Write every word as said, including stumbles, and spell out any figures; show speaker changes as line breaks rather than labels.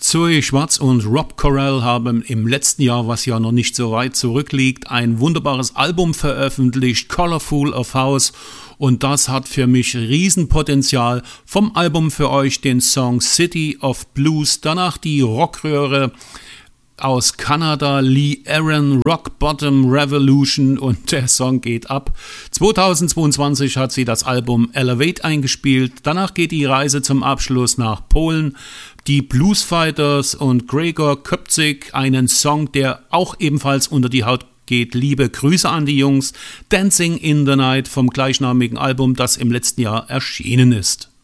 Zoe Schwarz und Rob Correll haben im letzten Jahr, was ja noch nicht so weit zurückliegt, ein wunderbares Album veröffentlicht, Colorful of House, und das hat für mich Riesenpotenzial. Vom Album für euch den Song City of Blues, danach die Rockröhre aus Kanada, Lee Aaron, Rock Bottom Revolution, und der Song geht ab. zweitausendzweiundzwanzig hat sie das Album Elevate eingespielt, danach geht die Reise zum Abschluss nach Polen. Die Bluesfighters und Gregor Köpzig, einen Song, der auch ebenfalls unter die Haut geht. Liebe Grüße an die Jungs. Dancing in the Night vom gleichnamigen Album, das im letzten Jahr erschienen ist.